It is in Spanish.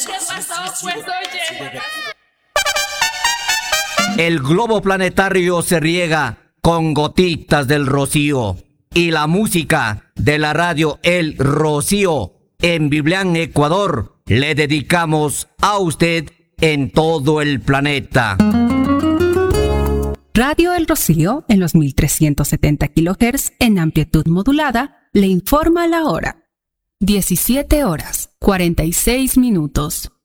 pasó? Pues oye. El globo planetario se riega con gotitas del rocío y la música de la radio El Rocío en Biblián, Ecuador, le dedicamos a usted en todo el planeta. Radio El Rocío, en los 1370 kHz en amplitud modulada, le informa la hora. 17 horas, 46 minutos.